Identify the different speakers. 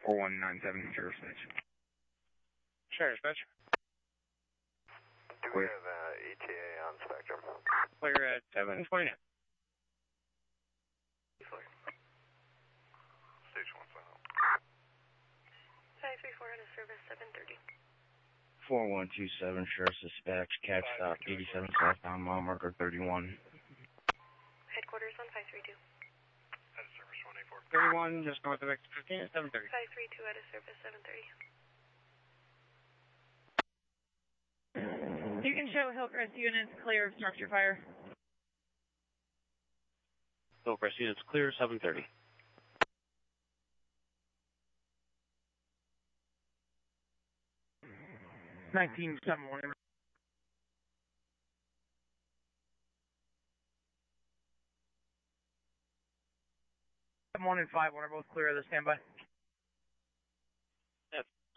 Speaker 1: 4197, Sheriff Dispatch.
Speaker 2: Sheriff Dispatch.
Speaker 3: Do we have ETA on Spectrum?
Speaker 2: Clear at 729.
Speaker 3: Station 1 final.
Speaker 4: 534 out of service, 730.
Speaker 1: 4127, Sheriff Dispatch, catch stop 87 southbound, mile marker 31.
Speaker 4: Headquarters on 532.
Speaker 3: Out of service
Speaker 2: 31,
Speaker 3: 184.
Speaker 2: just north of exit 15 at 730.
Speaker 4: 532 out of service, 730.
Speaker 5: You can show Hillcrest units clear of structure fire.
Speaker 6: Hillcrest units clear, 730.
Speaker 2: $19.71. 1 and 5 1 are both clear of the standby.